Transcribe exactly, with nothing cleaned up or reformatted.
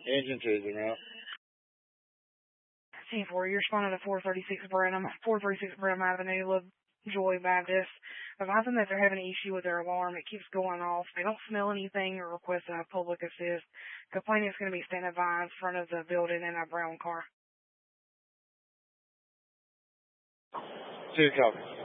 Engine chasing out. C four, you're responding to four thirty-six Brenham, four thirty-six Brenham Avenue, Lovejoy Baptist. Advising that they're having an issue with their alarm. It keeps going off. They don't smell anything or request a public assist. Complainant's going to be standing by in front of the building in a brown car. Two copy.